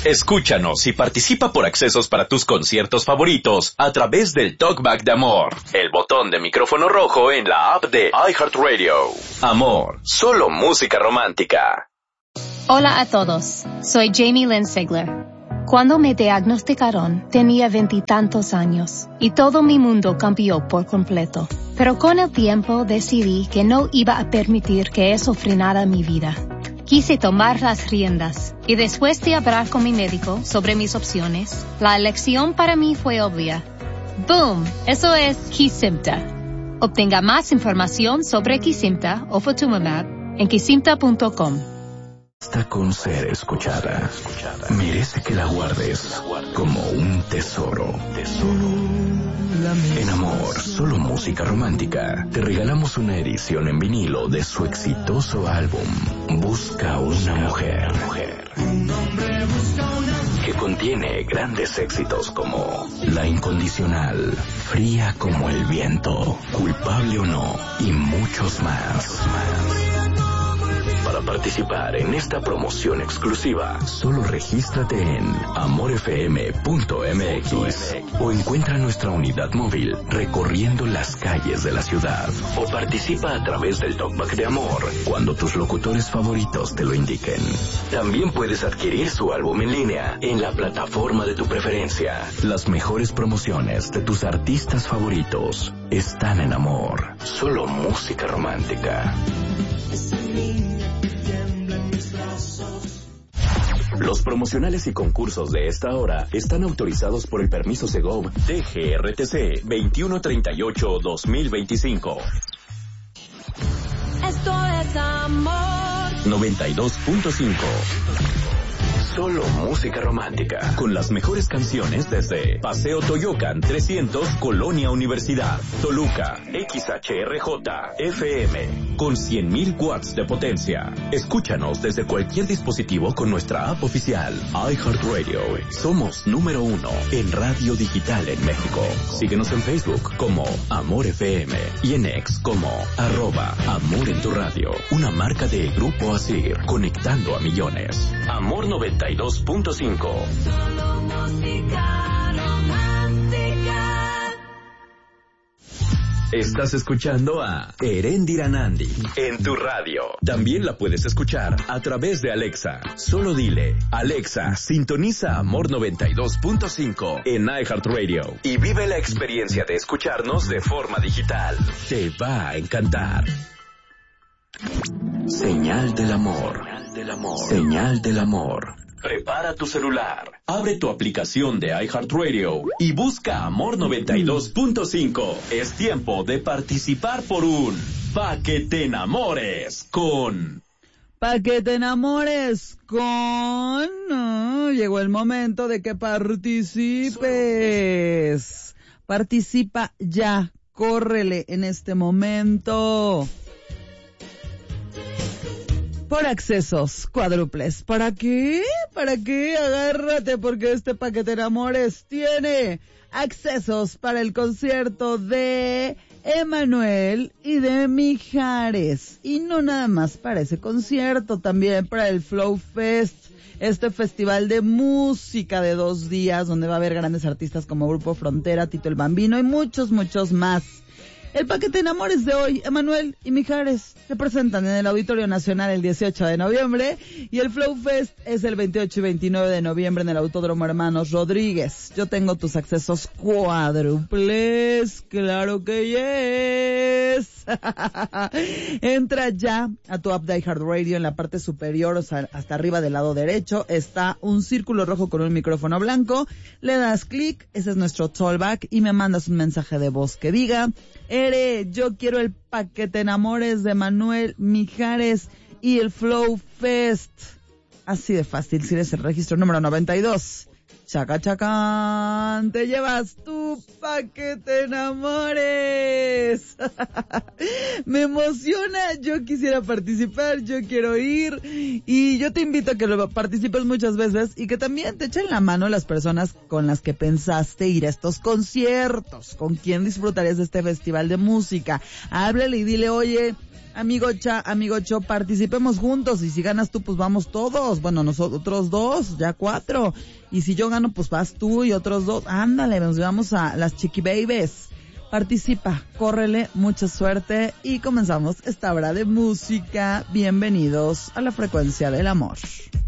Escúchanos y participa por accesos para tus conciertos favoritos a través del Talkback de Amor, el botón de micrófono rojo en la app de iHeartRadio. Amor, solo música romántica. Hola a todos, soy Jamie Lynn Sigler. Cuando me diagnosticaron, tenía 20 y tantos años y todo mi mundo cambió por completo. Pero con el tiempo decidí que no iba a permitir que eso frenara mi vida. Quise tomar las riendas y después de hablar con mi médico sobre mis opciones, la elección para mí fue obvia. ¡Boom! Eso es Kesimpta. Obtenga más información sobre Kesimpta o Ofatumumab en kesimpta.com. Basta con ser escuchada. Merece que la guardes como un tesoro. En Amor, solo música romántica, te regalamos una edición en vinilo de su exitoso álbum Busca una mujer, que contiene grandes éxitos como La Incondicional, Fría como el viento, Culpable o no y muchos más. Para participar en esta promoción exclusiva, solo regístrate en amorfm.mx o encuentra nuestra unidad móvil recorriendo las calles de la ciudad, o participa a través del Talkback de Amor cuando tus locutores favoritos te lo indiquen. También puedes adquirir su álbum en línea en la plataforma de tu preferencia. Las mejores promociones de tus artistas favoritos están en Amor, solo música romántica. Los promocionales y concursos de esta hora están autorizados por el permiso Segov DGRTC 2138-2025. Esto es Amor 92.5. Solo música romántica, con las mejores canciones desde Paseo Toyocan 300, Colonia Universidad, Toluca, XHRJ, FM, con 100.000 watts de potencia. Escúchanos desde cualquier dispositivo con nuestra app oficial, iHeartRadio. Somos número 1 en radio digital en México. Síguenos en Facebook como Amor FM y en X como @Amor en tu radio. Una marca de Grupo Asir, conectando a millones. Amor 92.5. Solo música romántica. Estás escuchando a Erendira Nandi en tu radio. También la puedes escuchar a través de Alexa. Solo dile, Alexa, sintoniza Amor 92.5 en iHeartRadio y vive la experiencia de escucharnos de forma digital. Te va a encantar. Señal del amor. Señal del amor. Prepara tu celular, abre tu aplicación de iHeartRadio y busca Amor 92.5. Es tiempo de participar por un Pa' que te enamores con... Pa' que te enamores con... llegó el momento de que participes. Participa ya, córrele en este momento. Por accesos cuádruples. ¿Para qué? ¿Para qué? Agárrate, porque este Pa' que te enamores tiene accesos para el concierto de Emanuel y de Mijares. Y no nada más para ese concierto, también para el Flow Fest, este festival de música de 2 días, donde va a haber grandes artistas como Grupo Frontera, Tito el Bambino y muchos, muchos más. El Pa' que te enamores de hoy, Emanuel y Mijares, se presentan en el Auditorio Nacional el 18 de noviembre y el Flow Fest es el 28 y 29 de noviembre en el Autódromo Hermanos Rodríguez. Yo tengo tus accesos cuádruples, claro que yes. Entra ya a tu app de iHeartRadio. En la parte superior, o sea, hasta arriba del lado derecho, está un círculo rojo con un micrófono blanco. Le das clic, ese es nuestro callback, y me mandas un mensaje de voz que diga: yo quiero el Pa' que te enamores de Manuel Mijares y el Flow Fest. Así de fácil. Si eres el registro número 92, chaca chacán, te llevas tu Pa' que te enamores. Me emociona, yo quisiera participar, yo quiero ir, y yo te invito a que lo participes muchas veces y que también te echen la mano las personas con las que pensaste ir a estos conciertos, con quién disfrutarías de este festival de música. Háblale y dile: oye, Amigocho, participemos juntos y si ganas tú, pues vamos todos. Bueno, nosotros 2, ya 4. Y si yo gano, pues vas tú y otros 2. Ándale, nos llevamos a las Chiqui Babies. Participa, córrele, mucha suerte y comenzamos esta hora de música. Bienvenidos a la frecuencia del amor.